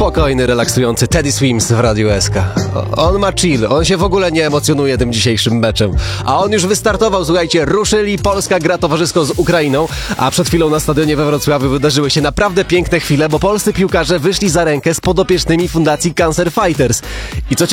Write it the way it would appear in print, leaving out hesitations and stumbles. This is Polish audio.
spokojny, relaksujący Teddy Swims w Radiu SK. On ma chill, on się w ogóle nie emocjonuje tym dzisiejszym meczem. A on już wystartował, słuchajcie, ruszyli, Polska gra towarzysko z Ukrainą, a przed chwilą na stadionie we Wrocławiu wydarzyły się naprawdę piękne chwile, bo polscy piłkarze wyszli za rękę z podopiecznymi Fundacji Cancer Fighters. I co